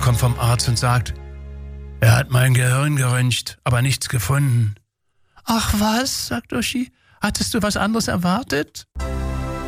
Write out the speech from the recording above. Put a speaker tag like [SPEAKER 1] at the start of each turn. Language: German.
[SPEAKER 1] kommt vom Arzt und sagt, er hat mein Gehirn geröntgt, aber nichts gefunden. Ach was, sagt Uschi, hattest du was anderes erwartet?